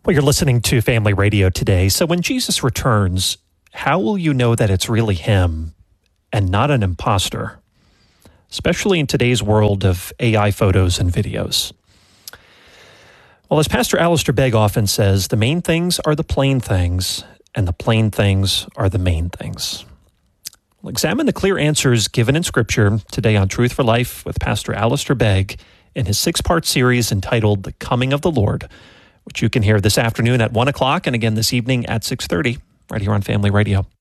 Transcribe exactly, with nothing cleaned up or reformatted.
Well, you're listening to Family Radio today. So when Jesus returns, how will you know that it's really him and not an imposter? Especially in today's world of A I photos and videos. Well, as Pastor Alistair Begg often says, the main things are the plain things, and the plain things are the main things. We'll examine the clear answers given in Scripture today on Truth for Life with Pastor Alistair Begg in his six-part series entitled The Coming of the Lord, which you can hear this afternoon at one o'clock and again this evening at six thirty, right here on Family Radio.